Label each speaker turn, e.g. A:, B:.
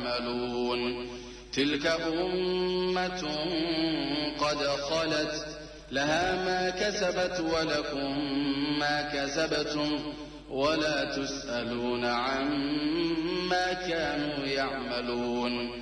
A: يعملون تلك أمة قد خلت لها ما كسبت ولكم ما كسبتم ولا تسألون عما كانوا يعملون